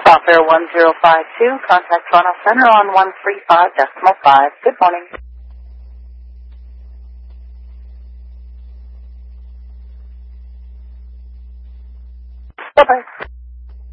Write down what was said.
Software 1052, contact Toronto Center on 135.5. Good morning. Bye-bye.